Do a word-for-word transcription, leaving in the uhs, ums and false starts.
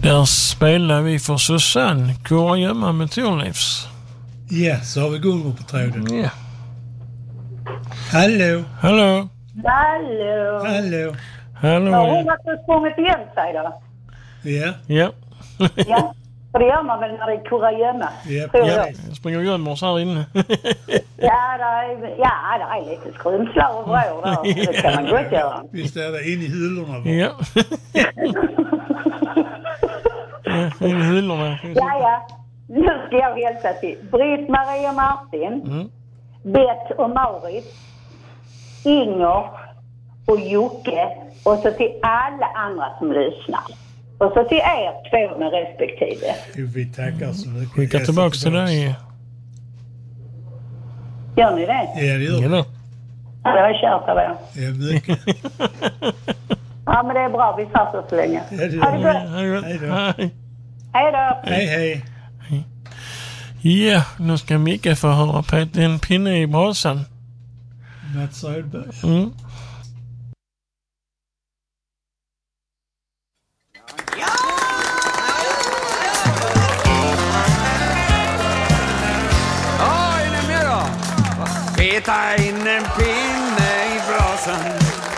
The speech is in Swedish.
Där spelar vi för Susanne, Kurragömma med Thorleifs. Ja, så har vi Gunvor på tråden. Ja. Hallå. Hallå. Hallå. Hallå. Hallå. Har hon varit och sprungit igen sig då? Ja. Ja. Ja, för det gör man väl när det är kurragömma. Ja, tror Ja, jag. jag springer och gömmer oss här inne. Ja, det är, ja, det är lite skrymslar och vrår där. Det kan man gott göra. Visst är det in i hyllorna bara. Ja. Ja, in i hyllorna. Ja, ja. Nu ska jag hälsa till Britt-Marie och Martin, Mm. Bett och Maurits, Inger och Jocke och så till alla andra som lyssnar. Och så till er två med respektive. Jo, vi tackar så mycket. Skicka Jag tillbaks ska till dig. Gör ni det? Ja, det gör Ja, vi. då. Ja, det var kärt av er. Ja, mycket. Ja, men det är bra. Vi ses så länge. Ja, det Ha det gör gott. Hej då. Hej då. Hej. Hej då. Hej, hej. Ja, nu ska Micke få höra på en pinne i brasan. Mats Rödberg. Mm. Ja, är ni med då? Peta in en pinne i brasan.